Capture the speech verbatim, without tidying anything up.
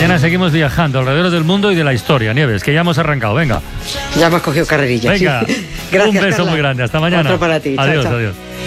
Mañana seguimos viajando alrededor del mundo y de la historia, Nieves, que ya hemos arrancado. Venga. Ya hemos cogido carrerilla. Venga. Gracias, un beso Carla. muy grande. Hasta mañana. Otro para ti. Adiós, Chao, chao. adiós.